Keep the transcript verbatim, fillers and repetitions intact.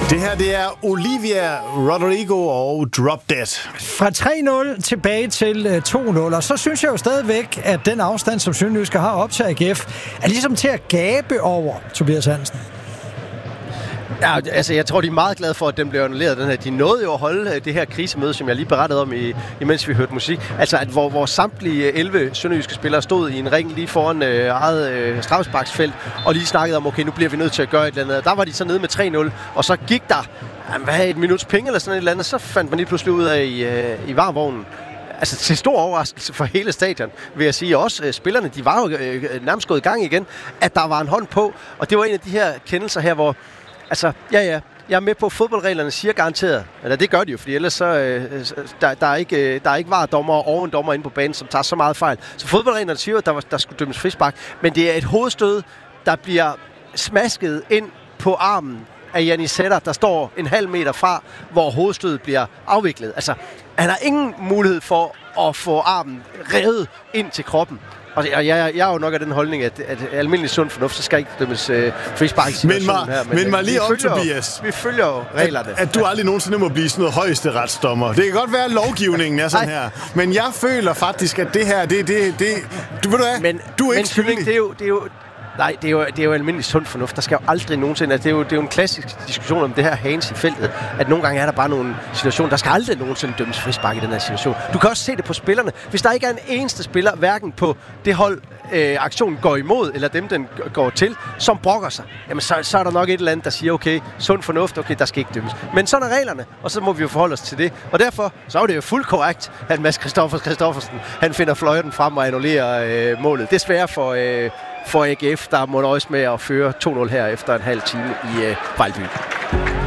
Det her, det er Olivia Rodrigo og Drop Dead. Fra tre nul tilbage til to nul, og så synes jeg jo stadigvæk, at den afstand, som Sønderjyske har op til A G F, er ligesom til at gabe over, Tobias Hansen. Ja, altså jeg tror, de er meget glade for, at den blev annulleret. Den her. De nåede jo at holde det her krisemøde, som jeg lige berettede om, i, imens vi hørte musik. Altså, at hvor, hvor samtlige elleve sønderjyske spillere stod i en ring lige foran øh, eget øh, straffesparksfelt, og lige snakkede om, okay, nu bliver vi nødt til at gøre et eller andet. Der var de så nede med tre nul, og så gik der jamen, hvad, et minuts penge eller sådan et eller andet, så fandt man lige pludselig ud af i, øh, i varmvognen. Altså til stor overraskelse for hele stadion, vil jeg sige. Også øh, spillerne, de var jo øh, nærmest gået i gang igen, at der var en hånd på. Og det var en af de her kendelser her, hvor altså, ja, ja. Jeg er med på, at fodboldreglerne siger garanteret. Eller det gør de jo, fordi ellers så, øh, der, der er ikke, øh, der er ikke varedommer og ovendommer inde på banen, som tager så meget fejl. Så fodboldreglerne siger, at der, der skulle dømmes frispark. Men det er et hovedstød, der bliver smasket ind på armen af Jannis Sætter, der står en halv meter fra, hvor hovedstødet bliver afviklet. Altså, han har ingen mulighed for at få armen revet ind til kroppen. Og jeg, jeg, jeg er jo nok af den holdning, at, at almindelig sund fornuft, så skal ikke dømmes øh, frispark i situationen her. Men, men mig lige om, Tobias. Vi følger jo reglerne. At, at du aldrig nogensinde må blive sådan noget højeste retsdommer. Det kan godt være, at lovgivningen er sådan her. Men jeg føler faktisk, at det her, det, det, det du ved du hvad? Men, du er men, ikke skyldig. Det er jo, det er jo, nej, det er, jo, det er jo almindelig sund fornuft. Der skal jo aldrig nogensinde... Altså, det, er jo, det er jo en klassisk diskussion om det her hands i feltet. At nogle gange er der bare nogle situationer. Der skal aldrig nogensinde dømmes frispark i den her situation. Du kan også se det på spillerne. Hvis der ikke er en eneste spiller, hverken på det hold, øh, aktionen går imod, eller dem, den går til, som brokker sig, jamen så, så er der nok et eller andet, der siger, okay, sund fornuft, okay, der skal ikke dømmes. Men sådan er reglerne, og så må vi jo forholde os til det. Og derfor, så er det jo fuldt korrekt, at Mads Christoffers Christoffersen, han finder fløjten frem og annullerer øh, målet. Desværre for... Øh, for A G F, der må nøjes med at føre to nul her efter en halv time i øh, Vejlby.